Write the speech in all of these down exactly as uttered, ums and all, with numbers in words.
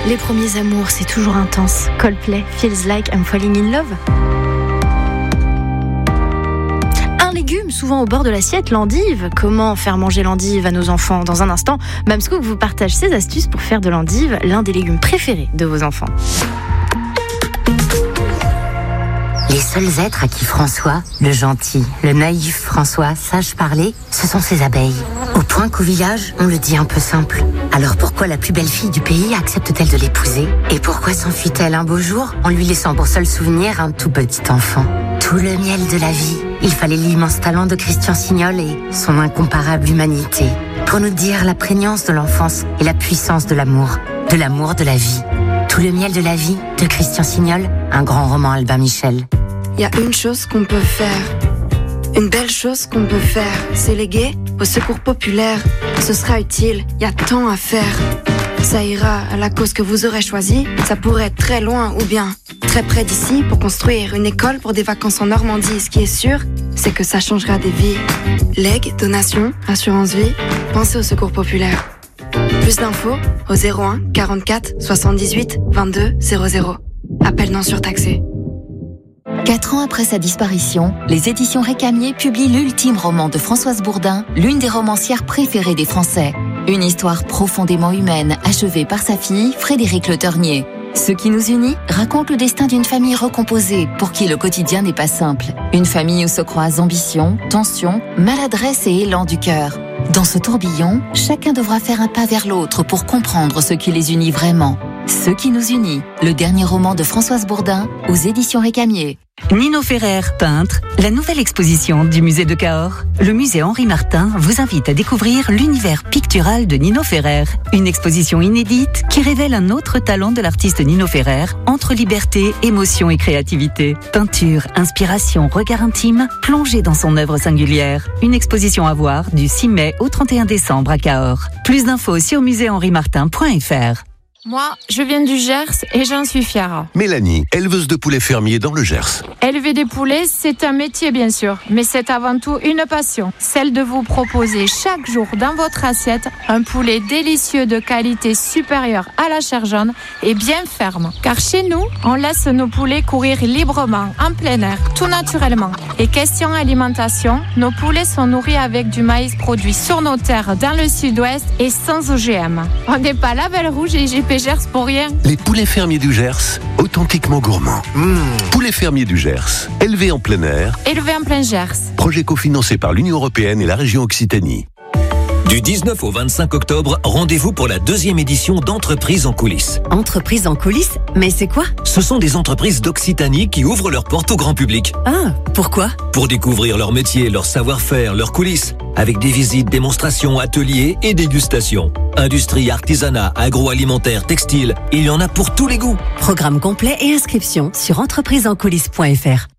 Les premiers amours, c'est toujours intense. Coldplay, Feels Like I'm Falling in Love. Un légume, souvent au bord de l'assiette, l'endive. Comment faire manger l'endive à nos enfants? Dans un instant, Mamscook vous partage ses astuces pour faire de l'endive l'un des légumes préférés de vos enfants. Les seuls êtres à qui François, le gentil, le naïf François, sache parler, ce sont ses abeilles. Au point qu'au village, on le dit un peu simple. Alors pourquoi la plus belle fille du pays accepte-t-elle de l'épouser? Et pourquoi s'enfuit-elle un beau jour en lui laissant pour seul souvenir un tout petit enfant? Tout le miel de la vie. Il fallait l'immense talent de Christian Signol et son incomparable humanité pour nous dire la prégnance de l'enfance et la puissance de l'amour, de l'amour de la vie. Tout le miel de la vie de Christian Signol, un grand roman Albin Michel. Il y a une chose qu'on peut faire, une belle chose qu'on peut faire, c'est léguer au secours populaire. Ce sera utile, il y a tant à faire. Ça ira à la cause que vous aurez choisie, ça pourrait être très loin ou bien très près d'ici pour construire une école pour des vacances en Normandie. Ce qui est sûr, c'est que ça changera des vies. Legs, donations, assurance vie, pensez au secours populaire. Plus d'infos au zéro un quarante-quatre soixante-dix-huit vingt-deux zéro zéro. Appel non surtaxé. Quatre ans après sa disparition, les éditions Récamier publient l'ultime roman de Françoise Bourdin, l'une des romancières préférées des Français. Une histoire profondément humaine, achevée par sa fille, Frédérique Le Ternier. Ce qui nous unit raconte le destin d'une famille recomposée, pour qui le quotidien n'est pas simple. Une famille où se croisent ambition, tension, maladresse et élan du cœur. Dans ce tourbillon, chacun devra faire un pas vers l'autre pour comprendre ce qui les unit vraiment. Ce qui nous unit, le dernier roman de Françoise Bourdin, aux éditions Récamier. Nino Ferrer, peintre, la nouvelle exposition du musée de Cahors. Le musée Henri Martin vous invite à découvrir l'univers pictural de Nino Ferrer. Une exposition inédite qui révèle un autre talent de l'artiste Nino Ferrer, entre liberté, émotion et créativité. Peinture, inspiration, regard intime, plongé dans son œuvre singulière. Une exposition à voir du six mai au trente et un décembre à Cahors. Plus d'infos sur musée henri martin point f r. Moi, je viens du Gers et j'en suis fière. Mélanie, éleveuse de poulets fermiers dans le Gers. Élever des poulets, c'est un métier bien sûr, mais c'est avant tout une passion. Celle de vous proposer chaque jour dans votre assiette un poulet délicieux de qualité supérieure à la chair jaune et bien ferme. Car chez nous, on laisse nos poulets courir librement, en plein air, tout naturellement. Et question alimentation, nos poulets sont nourris avec du maïs produit sur nos terres dans le sud-ouest et sans O G M. On n'est pas Label Rouge et J P Gers pour rien. Les poulets fermiers du Gers, authentiquement gourmands. Mmh. Poulets fermiers du Gers, élevés en plein air. Élevés en plein Gers. Projet cofinancé par l'Union européenne et la région Occitanie. Du dix-neuf au vingt-cinq octobre, rendez-vous pour la deuxième édition d'Entreprise en coulisses. Entreprise en coulisses? Mais c'est quoi? Ce sont des entreprises d'Occitanie qui ouvrent leurs portes au grand public. Ah, pourquoi? Pour découvrir leur métier, leur savoir-faire, leurs coulisses. Avec des visites, démonstrations, ateliers et dégustations. Industrie, artisanat, agroalimentaire, textile, il y en a pour tous les goûts. Programme complet et inscription sur entreprise en coulisses point f r.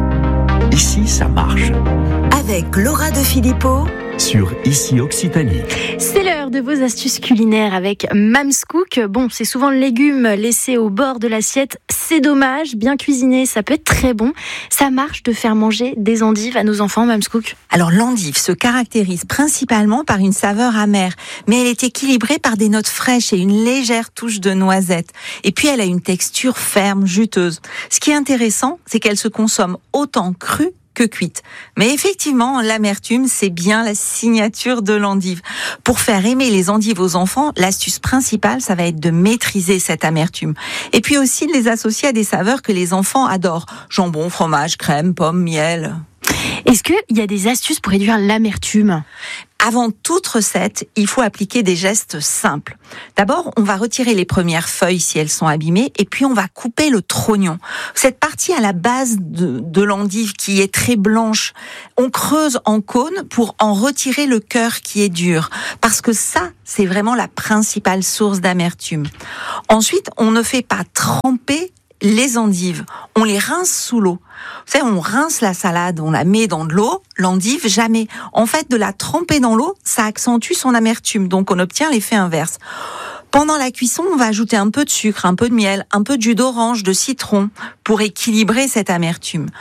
Ici, ça marche. Avec Laura de Philippot sur Ici Occitanie. C'est l'heure de vos astuces culinaires avec Mamscook. Bon, c'est souvent le légume laissé au bord de l'assiette. C'est dommage, bien cuisiné, ça peut être très bon. Ça marche de faire manger des endives à nos enfants, Mamscook? Alors l'endive se caractérise principalement par une saveur amère, mais elle est équilibrée par des notes fraîches et une légère touche de noisette. Et puis elle a une texture ferme, juteuse. Ce qui est intéressant, c'est qu'elle se consomme autant crue que cuite. Mais effectivement, l'amertume, c'est bien la signature de l'endive. Pour faire aimer les endives aux enfants, l'astuce principale, ça va être de maîtriser cette amertume. Et puis aussi de les associer à des saveurs que les enfants adorent. Jambon, fromage, crème, pomme, miel. Est-ce qu'il y a des astuces pour réduire l'amertume ? Avant toute recette, il faut appliquer des gestes simples. D'abord, on va retirer les premières feuilles si elles sont abîmées, et puis on va couper le trognon. Cette partie à la base de, de l'endive qui est très blanche, on creuse en cône pour en retirer le cœur qui est dur, parce que ça, c'est vraiment la principale source d'amertume. Ensuite, on ne fait pas tremper les endives, on les rince sous l'eau. Vous savez, on rince la salade, on la met dans de l'eau, l'endive, jamais. En fait, de la tremper dans l'eau, ça accentue son amertume, donc on obtient l'effet inverse. Pendant la cuisson, on va ajouter un peu de sucre, un peu de miel, un peu de jus d'orange, de citron, pour équilibrer cette amertume.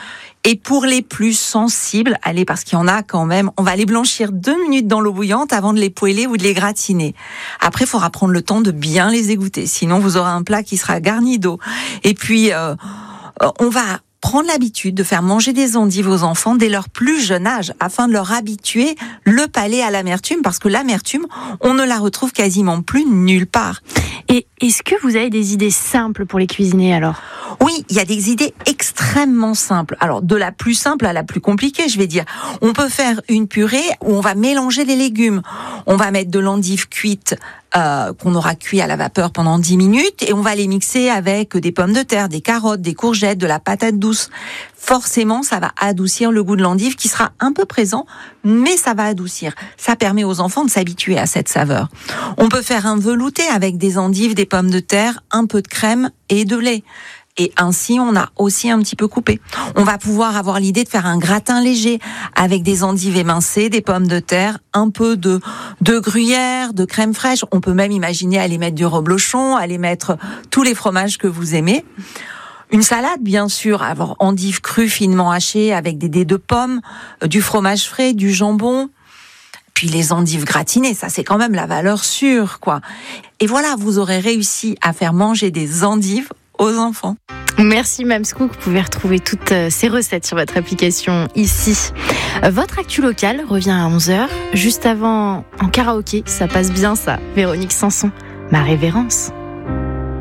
Et pour les plus sensibles, allez, parce qu'il y en a quand même, on va les blanchir deux minutes dans l'eau bouillante avant de les poêler ou de les gratiner. Après, il faudra prendre le temps de bien les égoutter, sinon vous aurez un plat qui sera garni d'eau. Et puis, euh, on va prendre l'habitude de faire manger des endives aux enfants dès leur plus jeune âge, afin de leur habituer le palais à l'amertume, parce que l'amertume, on ne la retrouve quasiment plus nulle part. Et est-ce que vous avez des idées simples pour les cuisiner alors ? Oui, il y a des idées extrêmement simples. Alors, de la plus simple à la plus compliquée, je vais dire. On peut faire une purée où on va mélanger les légumes. On va mettre de l'endive cuite euh, qu'on aura cuit à la vapeur pendant dix minutes et on va les mixer avec des pommes de terre, des carottes, des courgettes, de la patate douce. Forcément, ça va adoucir le goût de l'endive qui sera un peu présent, mais ça va adoucir. Ça permet aux enfants de s'habituer à cette saveur. On peut faire un velouté avec des endives, des pommes de terre, un peu de crème et de lait. Et ainsi, on a aussi un petit peu coupé. On va pouvoir avoir l'idée de faire un gratin léger avec des endives émincées, des pommes de terre, un peu de, de gruyère, de crème fraîche. On peut même imaginer aller mettre du reblochon, aller mettre tous les fromages que vous aimez. Une salade, bien sûr, avoir endives crues finement hachées avec des dés de pommes, du fromage frais, du jambon. Puis les endives gratinées, ça c'est quand même la valeur sûre, quoi. Et voilà, vous aurez réussi à faire manger des endives aux enfants. Merci Mamscook, vous pouvez retrouver toutes ces recettes sur votre application ici. Votre actu locale revient à onze heures, juste avant en karaoké, ça passe bien ça, Véronique Sanson, ma révérence.